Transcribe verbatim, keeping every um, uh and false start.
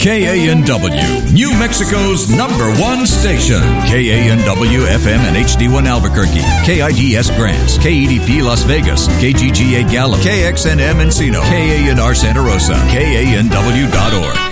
K A N W, New Mexico's number one station. K A N W F M and H D one Albuquerque, K I D S Grants, K E D P Las Vegas, K G G A Gallup, K X N M Encino, K A N R Santa Rosa, K A N W dot org.